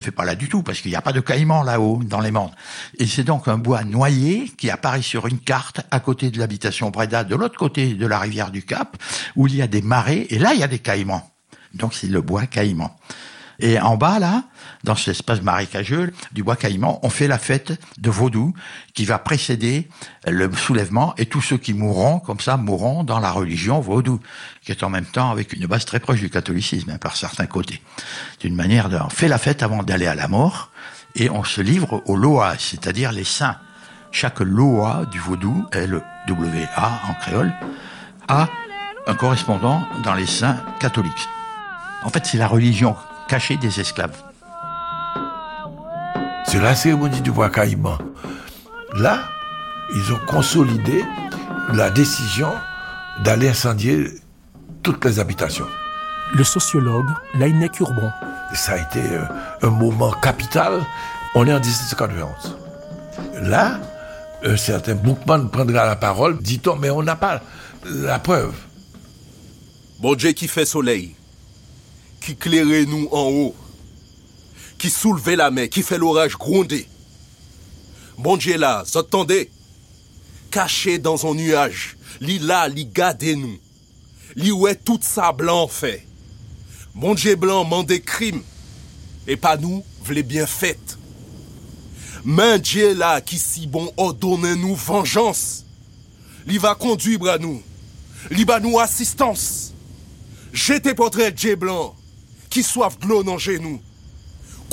fait pas là du tout, parce qu'il n'y a pas de caïman là-haut, dans les Mandes. Et c'est donc un bois noyé qui apparaît sur une carte à côté de l'habitation Breda, de l'autre côté de la rivière du Cap, où il y a des marais, et là, il y a des caïmans. Donc c'est le bois caïman. Et en bas, là, dans cet espace marécageux du bois caïman, on fait la fête de Vaudou qui va précéder le soulèvement, et tous ceux qui mourront, comme ça, mourront dans la religion Vaudou, qui est en même temps avec une base très proche du catholicisme, par certains côtés. C'est une manière on fait la fête avant d'aller à la mort, et on se livre aux loas, c'est-à-dire les saints. Chaque loa du Vaudou, L-W-A en créole, a un correspondant dans les saints catholiques. En fait, c'est la religion cachée des esclaves. C'est la cérémonie du bois caïman. Là, ils ont consolidé la décision d'aller incendier toutes les habitations. Le sociologue Laïnek Urbon. Ça a été un moment capital. On est en 1791. Là, un certain Boukman prendra la parole, dit-on, mais on n'a pas la preuve. Bon Dieu qui fait soleil, qui clairait nous en haut, qui soulevait la mer, qui fait l'orage gronder. Bon Dieu là, vous entendez? Caché dans un nuage, li là, li gade nous. Li ouais tout ça blanc fait. Bon Dieu blanc mande crime, et pas nous, v'lait bien fait. Mais Dieu là, qui si bon ordonne nous vengeance, li va conduire à nous, li va nous assistance. J'étais portrait Dieu blanc, qui soif de l'eau dans nous.